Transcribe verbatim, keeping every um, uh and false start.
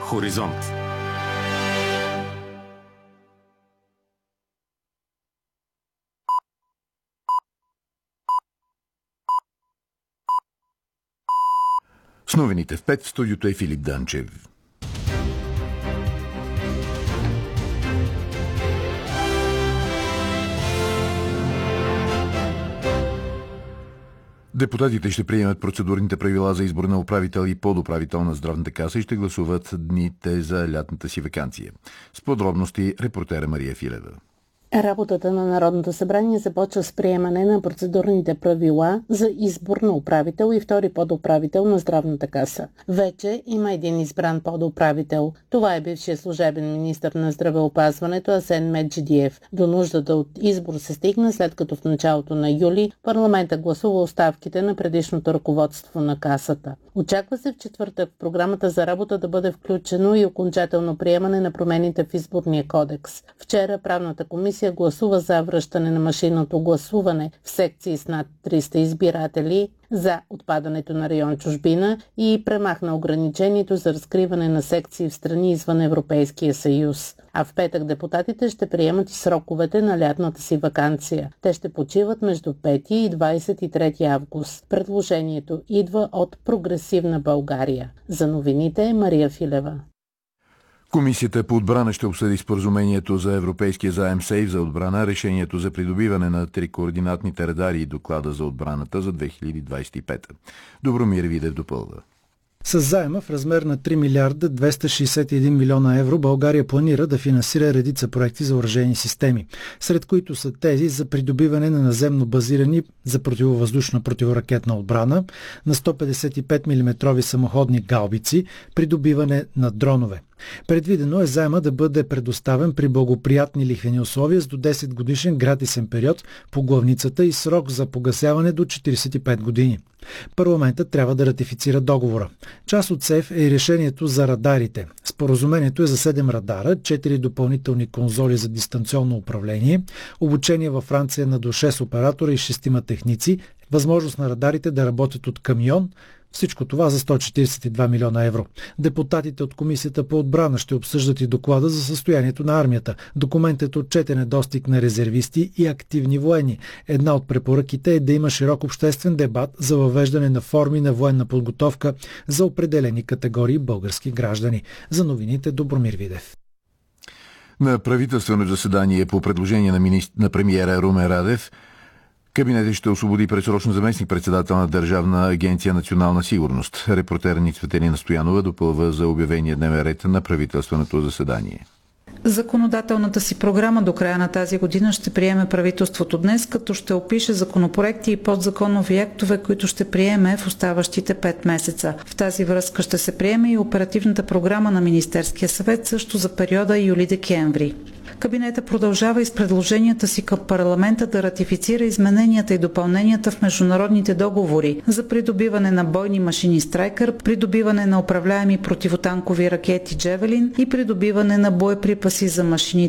Хоризонт. С новините в пет в студиото е Филип Данчев. Депутатите ще приемат процедурните правила за избор на управител и подуправител на Здравната каса и ще гласуват дните за лятната си ваканция. С подробности репортера Мария Филева. Работата на Народното събрание започва с приемане на процедурните правила за избор на управител и втори подуправител на Здравната каса. Вече има един избран подуправител. Това е бившият служебен министър на здравеопазването Асен Меджидиев. До нуждата от избор се стигна, след като в началото на юли парламента гласува оставките на предишното ръководство на касата. Очаква се в четвъртък в програмата за работа да бъде включено и окончателно приемане на промените в изборния кодекс. Вчера правната комисия гласува за връщане на машинното гласуване в секции с над триста избиратели, за отпадането на район чужбина и премахна ограничението за разкриване на секции в страни извън Европейския съюз. А в петък депутатите ще приемат и сроковете на лятната си ваканция. Те ще почиват между пети и двадесет и трети август. Предложението идва от Прогресивна България. За новините Мария Филева. Комисията по отбрана ще обсъди споразумението за европейския заем Сейф за отбрана, решението за придобиване на трикоординатните радари и доклада за отбраната за две хиляди двадесет и пета. Добромир Видев допълва. С заема в размер на три милиарда двеста шейсет и един милиона евро България планира да финансира редица проекти за оръжейни системи, сред които са тези за придобиване на наземно базирани за противовъздушна противоракетна отбрана, на сто петдесет и пет милиметрови самоходни гаубици, придобиване на дронове. Предвидено е заема да бъде предоставен при благоприятни лихвени условия с до десет годишен гратисен период по главницата и срок за погасяване до четиридесет и пет години. Парламентът трябва да ратифицира договора. Част от СЕФ е и решението за радарите. Споразумението е за седем радара, четири допълнителни конзоли за дистанционно управление, обучение във Франция на до шест оператора и шестима техници, възможност на радарите да работят от камион. Всичко това за сто четиридесет и два милиона евро. Депутатите от Комисията по отбрана ще обсъждат и доклада за състоянието на армията. Документът отчете недостиг на резервисти и активни военни. Една от препоръките е да има широк обществен дебат за въвеждане на форми на военна подготовка за определени категории български граждани. За новините Добромир Видев. На правителствено заседание по предложение на, министр... на премиера Румен Радев, кабинетът ще освободи предсрочно заместник-председател на Държавна агенция национална сигурност. Репортерът ни Цветелина Стоянова допълва за обявения дневен ред на правителственото заседание. Законодателната си програма до края на тази година ще приеме правителството днес, като ще опише законопроекти и подзаконови актове, които ще приеме в оставащите пет месеца. В тази връзка ще се приеме и оперативната програма на Министерския съвет също за периода юли-декември. Кабинетът продължава и с предложенията си към парламента да ратифицира измененията и допълненията в международните договори за придобиване на бойни машини Страйкър, придобиване на управляеми противотанкови ракети Джевелин и придобиване на боеприпаси за машини